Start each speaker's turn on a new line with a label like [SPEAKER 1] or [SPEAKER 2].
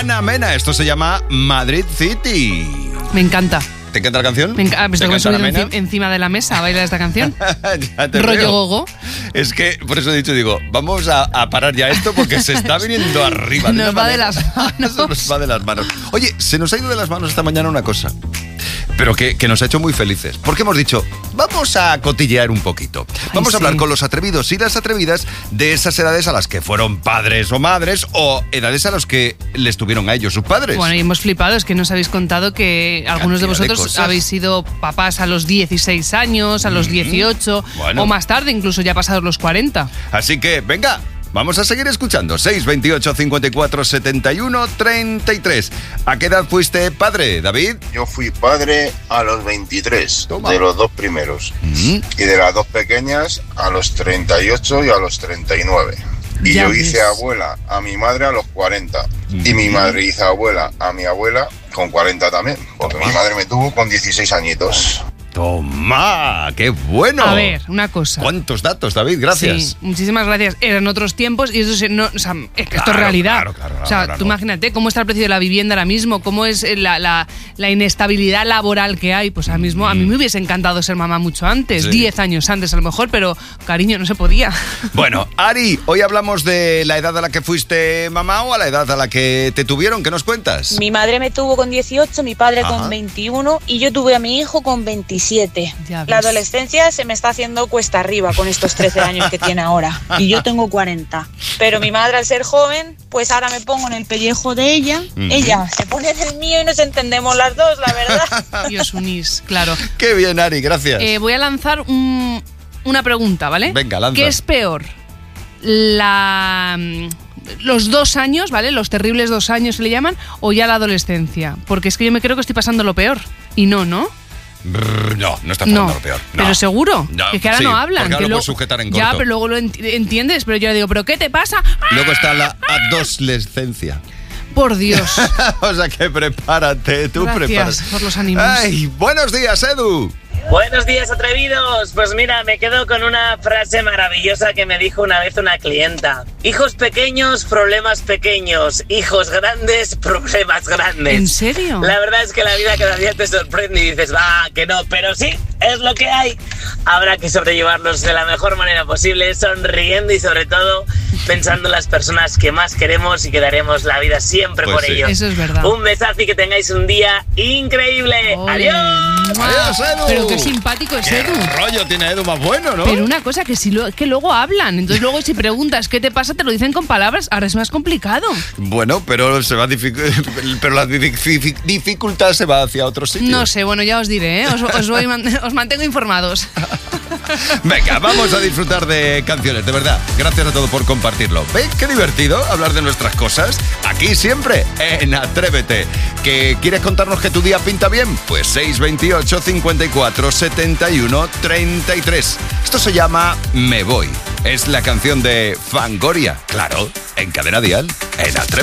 [SPEAKER 1] Ana Mena. Esto se llama Madrid City.
[SPEAKER 2] Me encanta.
[SPEAKER 1] ¿Te encanta la canción?
[SPEAKER 2] Me encanta.
[SPEAKER 1] ¿Te
[SPEAKER 2] Me
[SPEAKER 1] encanta
[SPEAKER 2] subido encima de la mesa a bailar esta canción.
[SPEAKER 1] Ya te
[SPEAKER 2] Rollo
[SPEAKER 1] veo.
[SPEAKER 2] gogo.
[SPEAKER 1] Es que, por eso he dicho, digo, vamos a parar ya esto porque se está viniendo arriba.
[SPEAKER 2] Nos va de las manos.
[SPEAKER 1] Se nos va de las manos. Oye, se nos ha ido de las manos esta mañana una cosa, pero que nos ha hecho muy felices. Porque hemos dicho, vamos a cotillear un poquito. Vamos a hablar con los atrevidos y las atrevidas de esas edades a las que fueron padres o madres o edades a las que les tuvieron a ellos sus padres.
[SPEAKER 2] Bueno, y hemos flipado, es que nos habéis contado que algunos de vosotros habéis sido papás a los 16 años, a los 18 o más tarde, incluso ya pasados los 40.
[SPEAKER 1] Así que, venga, vamos a seguir escuchando. 628 54 71 33. ¿A qué edad fuiste padre, David?
[SPEAKER 3] Yo fui padre a los 23,
[SPEAKER 1] Toma.
[SPEAKER 3] de los dos primeros. Y de las dos pequeñas a los 38 y a los 39. Y
[SPEAKER 2] Ya
[SPEAKER 3] yo
[SPEAKER 2] ves.
[SPEAKER 3] hice abuela a mi madre a los 40. Y mi madre hizo abuela a mi abuela con 40 también. Porque mi madre me tuvo con 16 añitos.
[SPEAKER 1] ¡Toma! ¡Qué bueno!
[SPEAKER 2] A ver, una cosa.
[SPEAKER 1] ¿Cuántos datos, David? Gracias.
[SPEAKER 2] Sí, muchísimas gracias. Eran otros tiempos y eso no, o sea, es que esto es
[SPEAKER 1] Claro,
[SPEAKER 2] realidad.
[SPEAKER 1] claro,
[SPEAKER 2] o sea,
[SPEAKER 1] claro.
[SPEAKER 2] tú imagínate cómo está el precio de la vivienda ahora mismo, cómo es la inestabilidad laboral que hay. Pues ahora mismo a mí me hubiese encantado ser mamá mucho antes,
[SPEAKER 1] Sí.
[SPEAKER 2] 10 años antes a lo mejor, pero cariño, no se podía.
[SPEAKER 1] Bueno, Ari, hoy hablamos de la edad a la que fuiste mamá o a la edad a la que te tuvieron. ¿Qué nos cuentas?
[SPEAKER 4] Mi madre me tuvo con 18, mi padre
[SPEAKER 1] Ajá.
[SPEAKER 4] con 21 y yo tuve a mi hijo con 27.
[SPEAKER 2] Ya
[SPEAKER 4] La
[SPEAKER 2] ves.
[SPEAKER 4] adolescencia se me está haciendo cuesta arriba con estos 13 años que tiene ahora. Y yo tengo 40. Pero mi madre, al ser joven, pues ahora me pongo en el pellejo de ella. Ella se pone en el mío y nos entendemos las dos, la verdad.
[SPEAKER 2] Y os unís, claro.
[SPEAKER 1] Qué bien, Ari, gracias.
[SPEAKER 2] Voy a lanzar una pregunta, ¿vale?
[SPEAKER 1] Venga, lanza.
[SPEAKER 2] ¿Qué es peor? Los 2 años, ¿vale? Los terribles 2 años se le llaman, o ya la adolescencia. Porque es que yo me creo que estoy pasando lo peor. Y no.
[SPEAKER 1] No está pasando lo peor. No.
[SPEAKER 2] Pero seguro.
[SPEAKER 1] No,
[SPEAKER 2] que ahora
[SPEAKER 1] sí,
[SPEAKER 2] no hablan.
[SPEAKER 1] porque ahora
[SPEAKER 2] que
[SPEAKER 1] lo
[SPEAKER 2] luego-
[SPEAKER 1] puedes sujetar en corto.
[SPEAKER 2] Ya, pero luego lo entiendes. Pero yo le digo, ¿pero qué te pasa? ¡Ah!
[SPEAKER 1] Luego está la adolescencia.
[SPEAKER 2] Por Dios.
[SPEAKER 1] O sea que prepárate, tú
[SPEAKER 2] Gracias
[SPEAKER 1] prepárate.
[SPEAKER 2] por los ánimos.
[SPEAKER 1] Ay, buenos días, Edu.
[SPEAKER 5] Buenos días, atrevidos. Pues mira, me quedo con una frase maravillosa que me dijo una vez una clienta. Hijos pequeños, problemas pequeños. Hijos grandes, problemas grandes.
[SPEAKER 2] ¿En serio?
[SPEAKER 5] La verdad es que la vida cada día te sorprende y dices, va, que no, pero sí, es lo que hay. Habrá que sobrellevarlos de la mejor manera posible, sonriendo y sobre todo pensando en las personas que más queremos y que daremos la vida siempre
[SPEAKER 1] Pues
[SPEAKER 5] por
[SPEAKER 1] sí.
[SPEAKER 5] ellos.
[SPEAKER 2] Eso es verdad.
[SPEAKER 5] Un besazo y que tengáis un día increíble.
[SPEAKER 2] Ole.
[SPEAKER 5] ¡Adiós!
[SPEAKER 1] Adiós, Edu.
[SPEAKER 2] Pero qué simpático es
[SPEAKER 1] ¿Qué
[SPEAKER 2] Edu.
[SPEAKER 1] rollo tiene Edu más bueno, no?
[SPEAKER 2] Pero una cosa, que que luego hablan. Entonces luego si preguntas qué te pasa, te lo dicen con palabras. Ahora es más complicado.
[SPEAKER 1] Bueno, pero pero la dificultad se va hacia otro sitio.
[SPEAKER 2] No sé, bueno, ya os diré, ¿eh? Os mantengo informados.
[SPEAKER 1] Venga, vamos a disfrutar de canciones, de verdad. Gracias a todos por compartirlo. ¿Veis qué divertido hablar de nuestras cosas? Aquí siempre, en Atrévete. ¿Que quieres contarnos que tu día pinta bien? Pues 628 54 71 33. Esto se llama Me Voy. Es la canción de Fangoria. Claro, en Cadena Dial, en Atrévete.